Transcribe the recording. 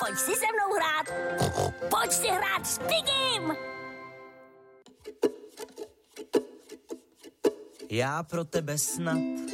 Pojď si se mnou hrát. Pojď si hrát s Pigim. Já pro tebe snad